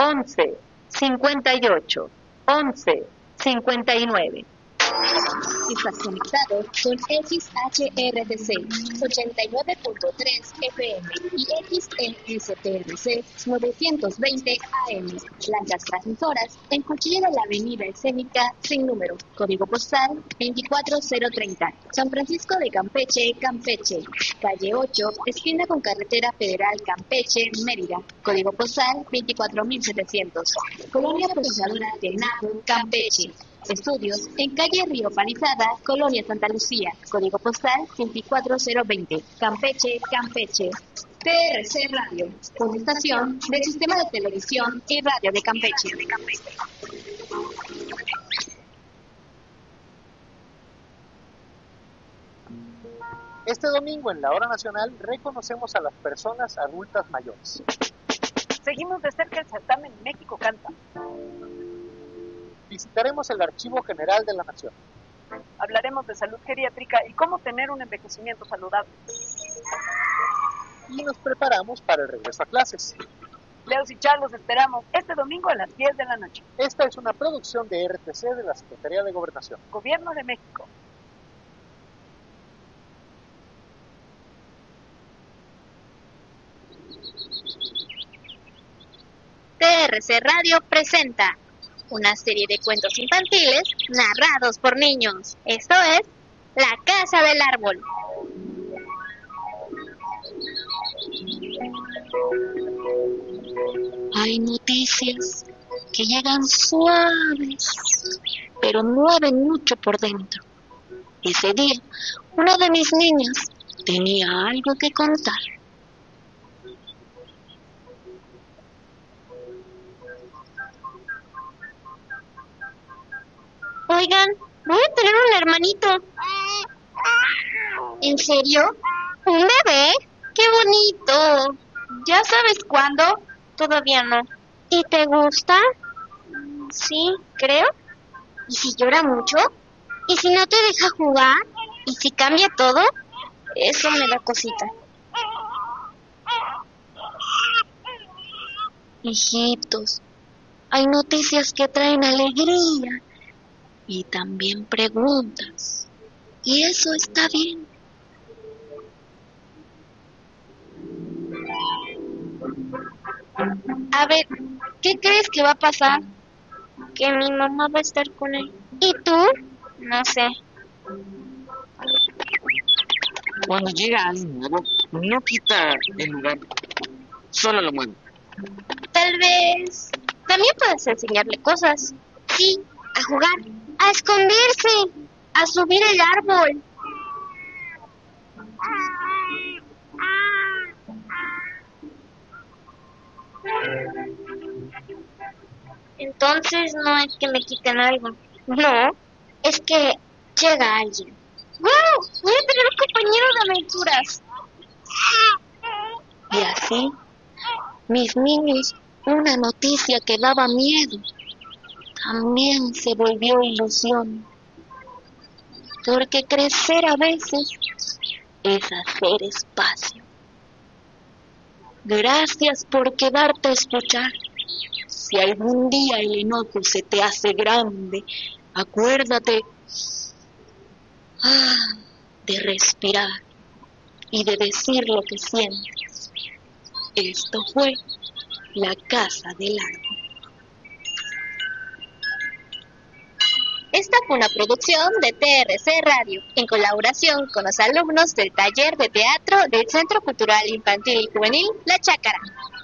1158 1159. Estás conectado con XHRTC 89.3 FM y XESTRC 920 AM. Blancas transmisoras en Cuchilla de la Avenida Escénica sin número. Código postal 24030. San Francisco de Campeche, Campeche. Calle 8, esquina con Carretera Federal Campeche, Mérida. Código postal 24700. Colonia Procesadora de Napo, Campeche. Estudios en calle Río Palizada, Colonia Santa Lucía, código postal 24020, Campeche, Campeche. TRC Radio, una estación del Sistema de Televisión y Radio de Campeche. Este domingo en la Hora Nacional reconocemos a las personas adultas mayores. Seguimos de cerca el certamen México Canta. Visitaremos el Archivo General de la Nación. Hablaremos de salud geriátrica y cómo tener un envejecimiento saludable. Y nos preparamos para el regreso a clases. Leos y Charlos los esperamos este domingo a las 10 de la noche. Esta es una producción de RTC de la Secretaría de Gobernación. Gobierno de México. TRC Radio presenta una serie de cuentos infantiles narrados por niños. Esto es La Casa del Árbol. Hay noticias que llegan suaves, pero mueven mucho por dentro. Ese día, una de mis niñas tenía algo que contar. Oigan, voy a tener un hermanito. ¿En serio? ¿Un bebé? ¡Qué bonito! ¿Ya sabes cuándo? Todavía no. ¿Y te gusta? Sí, creo. ¿Y si llora mucho? ¿Y si no te deja jugar? ¿Y si cambia todo? Eso me da cosita. Hijitos, hay noticias que traen alegría. Y también preguntas. Y eso está bien. A ver, ¿qué crees que va a pasar? Que mi mamá va a estar con él. ¿Y tú? No sé. Cuando llega alguien nuevo, no quita el lugar, solo lo mueve. Tal vez también puedes enseñarle cosas. Sí, a jugar, a esconderse, a subir el árbol. Entonces no es que me quiten algo. No, es que llega alguien. ¡Wow! Voy a tener un compañero de aventuras. Y así, mis niños, una noticia que daba miedo también se volvió ilusión. Porque crecer a veces es hacer espacio. Gracias por quedarte a escuchar. Si algún día el enojo se te hace grande, acuérdate de respirar y de decir lo que sientes. Esto fue La Casa del Árbol. Esta fue una producción de TRC Radio, en colaboración con los alumnos del taller de teatro del Centro Cultural Infantil y Juvenil La Chácara.